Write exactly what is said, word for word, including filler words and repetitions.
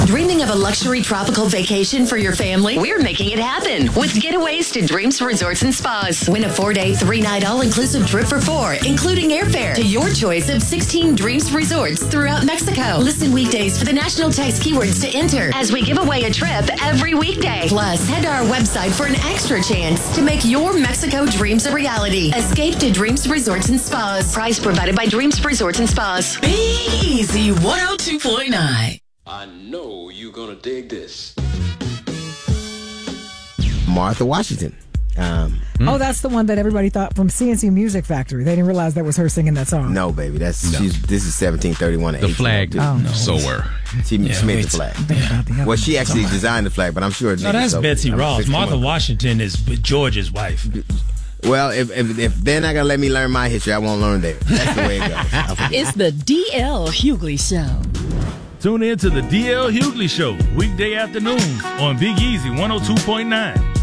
Dreaming of a luxury tropical vacation for your family? We're making it happen with Getaways to Dreams Resorts and Spas. Win a four-day, three-night all-inclusive trip for four, including airfare to your choice of sixteen Dreams Resorts throughout Mexico. Listen weekdays for the national text keywords to enter as we give away a trip every weekday. Plus, head to our website for an extra chance to make your Mexico dreams a reality. Escape to Dreams Resorts and Spas. Prize provided by Dreams Resorts and Spas. Be Easy one oh two point nine. I know you're gonna dig this. Martha Washington. Um, oh, that's the one that everybody thought from C N C Music Factory. They didn't realize that was her singing that song. No, baby. That's No. she's. This is seventeen thirty-one. The flag. Oh, no. So were. She, Yeah, she made wait. the flag. Yeah. Well, she actually designed the flag, but I'm sure. No, that's so, Betsy I'm Ross. fixing Martha one. Washington is George's wife. Well, if, if if they're not gonna let me learn my history, I won't learn theirs. That's the way it goes. I'll forget. It's the D L Hughley Show. Tune in to the D L Hughley Show weekday afternoons on Big Easy one oh two point nine.